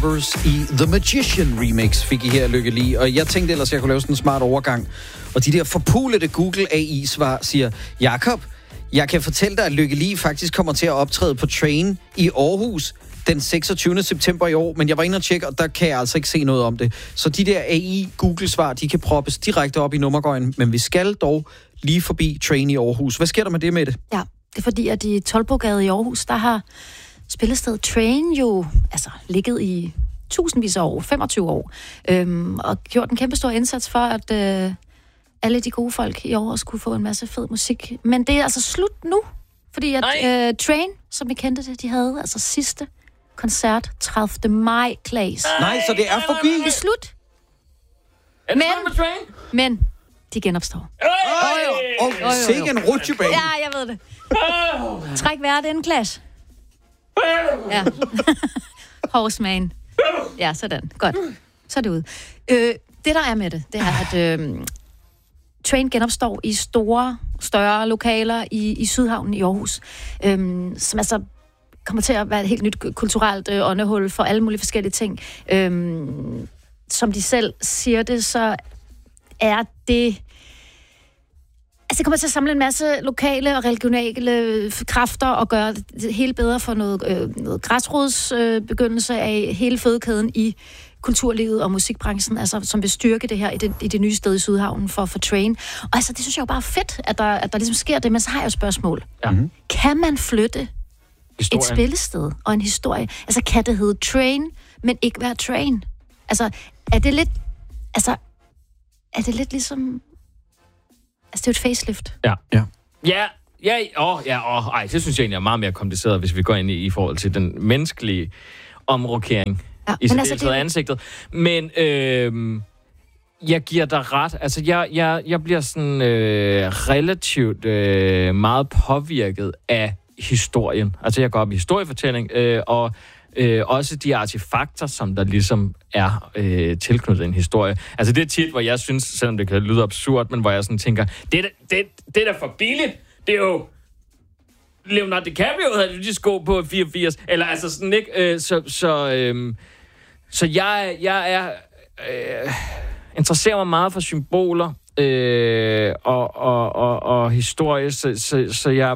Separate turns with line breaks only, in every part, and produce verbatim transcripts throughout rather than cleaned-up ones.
i The Magician remix fik I her, Lykke Li. Og jeg tænkte ellers, at jeg kunne lave sådan en smart overgang. Og de der forpulede Google A I-svar siger, Jakob, jeg kan fortælle dig, at Lykke Li faktisk kommer til at optræde på Train i Aarhus den seksogtyvende september i år, men jeg var inde og tjekke, og der kan jeg altså ikke se noget om det. Så de der A I-Google-svar, de kan proppes direkte op i nummergøjen, men vi skal dog lige forbi Train i Aarhus. Hvad sker der med det, med det?
Ja, det er fordi, at i Toldbogade i Aarhus, der har spillestedet Train jo altså ligget i tusindvis af år, femogtyve år, øhm, og gjort en kæmpe stor indsats for, at øh, alle de gode folk i Aarhus kunne få en masse fed musik. Men det er altså slut nu, fordi at øh, Train, som vi kendte det, de havde altså sidste koncert tredivte maj, Klaas.
Nej, så det er forbi.
Det er slut.
Er det
Men,
med Train?
men de genopstår.
Og sikke en rutsjebane.
Ja, jeg ved det. Træk vejret inden, Klaas. Ja. Horseman. Ja, sådan. Godt. Så er det ud. Øh, det, der er med det, det er, at øh, Train genopstår i store, større lokaler i, i Sydhavnen i Aarhus, øh, som altså kommer til at være et helt nyt kulturelt øh, åndehul for alle mulige forskellige ting. Øh, som de selv siger det, så er det... Altså, det kommer til at samle en masse lokale og regionale kræfter og gøre det helt bedre for noget, øh, noget græsrodsbegyndelse øh, af hele fødekæden i kulturlivet og musikbranchen, altså, som vil styrke det her i det, i det nye sted i Sydhavnen for, for Train. Og altså, det synes jeg jo bare er fedt, at der, at der ligesom sker det, men så har jeg jo et spørgsmål. Ja. Kan man flytte Historien. et spillested og en historie? Altså, kan det hedde Train, men ikke være Train? Altså, er det lidt... Altså, er det lidt ligesom... Altså, det er jo et facelift.
Ja. Ja. Ja, ja, åh, ja, åh, ej, det synes jeg egentlig er meget mere kompliceret, hvis vi går ind i, i forhold til den menneskelige omrokering ja, i altså, det... ansigtet. Men øh, jeg giver dig ret. Altså, jeg, jeg, jeg bliver sådan øh, relativt øh, meget påvirket af historien. Altså, jeg går op i historiefortælling, øh, og Øh, også de artefakter, som der ligesom er øh, tilknyttet en historie. Altså det er tit, hvor jeg synes, selvom det kan lyde absurd, men hvor jeg sådan tænker, det er da, det, det er da for billigt. Det er jo... Leonardo DiCaprio havde jo de sko på fireogfirs. Eller altså sådan, ikke? Øh, så så, øh, så jeg, jeg er... Øh, interesserer mig meget for symboler øh, og, og, og, og historie, så, så, så jeg...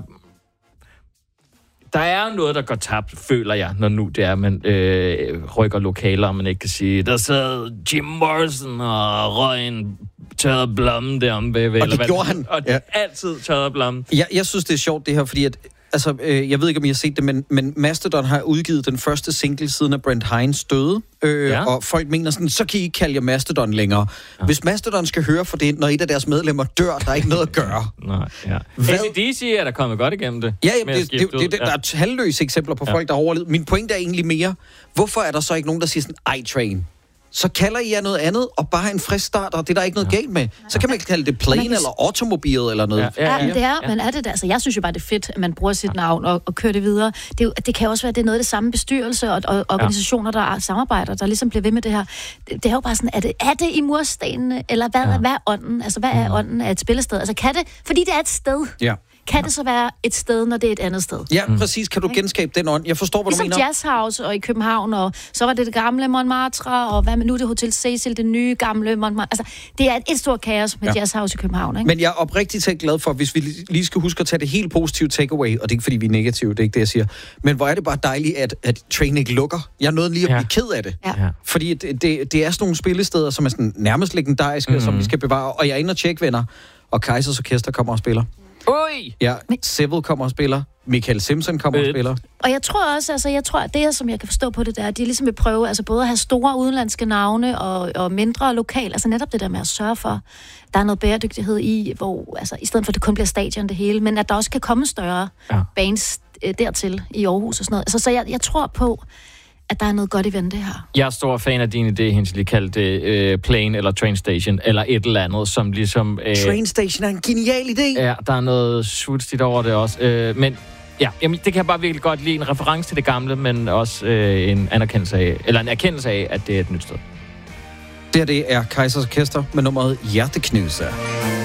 Der er noget, der går tabt, føler jeg, når nu det er, man øh, rykker lokaler, og man ikke kan sige, der sad Jim Morrison og røg en tørret blomme deromme bagved.
Og det eller gjorde han.
Og ja. altid tørret blomme.
Jeg, jeg synes, det er sjovt, det her, fordi at, altså, øh, jeg ved ikke, om I har set det, men, men Mastodon har udgivet den første single, siden at Brent Hinds døde, øh, ja. og folk mener sådan, så kan I ikke kalde jer Mastodon længere. Ja. Hvis Mastodon skal høre for det, når et af deres medlemmer dør, der er ikke noget at gøre.
Nej, ja. A C D C er der kommet godt igennem det.
Ja, jamen, det, det, det, det, der er talløse eksempler på ja. folk, der har overlevet. Min pointe er egentlig mere, hvorfor er der så ikke nogen, der siger sådan, I-Train? Så kalder I jer noget andet, og bare en frisk start, og det er der ikke noget ja. galt med. Så kan man ikke kalde det plane kan... eller automobil eller noget.
Ja, ja, ja. ja det er, men er det der? Altså, jeg synes jo bare, det er fedt, at man bruger sit ja. navn og, og kører det videre. Det, er jo, det kan også være, at det er noget af det samme bestyrelse og, og organisationer, der samarbejder, der ligesom bliver ved med det her. Det, det er jo bare sådan, er det, er det i murstenene, eller hvad, ja. hvad er ånden? Altså, hvad er ånden af et spillested? Altså, kan det, fordi det er et sted. Ja. Kan det så være et sted, når det er et andet sted?
Ja, mm. præcis. Kan du genskabe den ånd? Jeg forstår, hvad
ligesom
du mener.
Ligesom Jazz House og i København, og så var det det gamle Montmartre, og hvad med nu det Hotel Cecil, det nye gamle Montmartre. Altså, det er et, et stort kaos med ja. Jazz House i København, ikke?
Men jeg er oprigtigt talt glad for, hvis vi lige skal huske at tage det helt positive takeaway, og det er ikke fordi, vi er negative, det er ikke det, jeg siger. Men hvor er det bare dejligt, at, at Train ikke lukker. Jeg er nødt lige at blive ja. ked af det. Ja. Fordi det, det, det er sådan nogle spillesteder, som er sådan nærmest legendariske, mm-hmm. som vi skal bevare. Og jeg er inde og tjekke, venner, og Kaisers Orkester kommer og spiller.
Ui!
Ja, Seville kommer og spiller. Michael Simpson kommer og spiller.
Og jeg tror også, altså jeg tror, at det, som jeg kan forstå på det der, de ligesom vil prøve, altså både at have store udenlandske navne og, og mindre lokal, altså netop det der med at sørge for, der er noget bæredygtighed i, hvor, altså i stedet for, at det kun bliver stadion det hele, men at der også kan komme større ja. bands øh, dertil i Aarhus og sådan noget. Altså, så jeg, jeg tror på, at der er noget godt i vente her.
Jeg er stor fan af din idé, hendes lige kaldte det øh, plane eller train station, eller et eller andet, som ligesom... Øh,
train station er en genial idé!
Ja, der er noget svulstigt over det også. Øh, men ja, jamen, det kan jeg bare virkelig godt lide. En reference til det gamle, men også øh, en anerkendelse af, eller en erkendelse af, at det er et nyt sted.
Det her, det er Kaisers Orkester med nummeret Hjerteknuser.